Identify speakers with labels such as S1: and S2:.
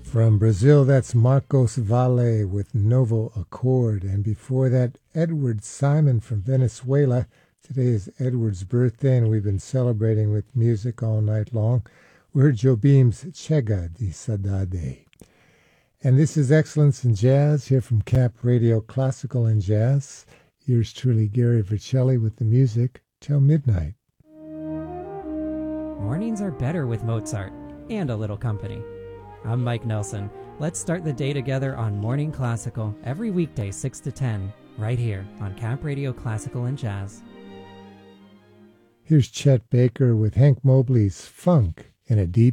S1: From Brazil, that's Marcos Valle with Novo Accord. And before that, Edward Simon from Venezuela. Today is Edward's birthday, and we've been celebrating with music all night long. We heard Jobim's Chega de Saudade. And this is Excellence in Jazz here from Cap Radio Classical and Jazz. Yours truly, Gary Vercelli, with the music till midnight.
S2: Mornings are better with Mozart and a little company. I'm Mike Nelson. Let's start the day together on Morning Classical every weekday 6 to 10, right here on Cap Radio Classical and Jazz.
S1: Here's Chet Baker with Hank Mobley's Funk in a Deep